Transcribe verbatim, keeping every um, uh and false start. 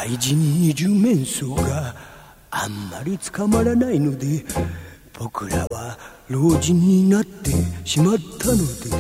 愛人二十面相があんまり捕まらないので、僕らは老人になってしまったのです。